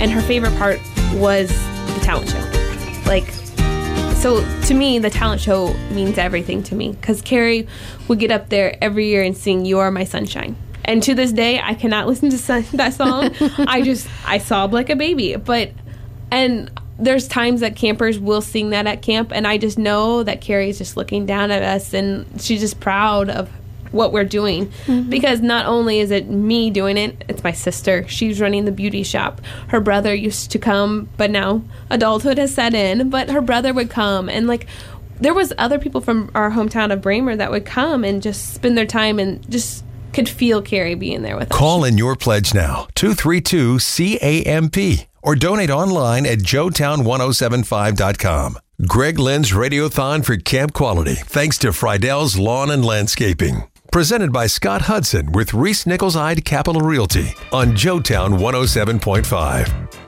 And her favorite part was the talent show. Like, so to me, the talent show means everything to me, because Carrie would get up there every year and sing "You Are My Sunshine." And to this day, I cannot listen to that song. I sob like a baby. And there's times that campers will sing that at camp, and I just know that Carrie's just looking down at us, and she's just proud of what we're doing. Because not only is it me doing it, it's my sister. She's running the beauty shop. Her brother used to come, but now adulthood has set in, but her brother would come, and like there was other people from our hometown of Bramer that would come and just spend their time and just could feel Carrie being there with us. Call in your pledge now, 232-CAMP, or donate online at joetown1075.com. Greg Lynn's Radiothon for Camp Quality, thanks to Friedell's Lawn and Landscaping. Presented by Scott Hudson with Reese Nichols-Ide Capital Realty on Joetown 107.5.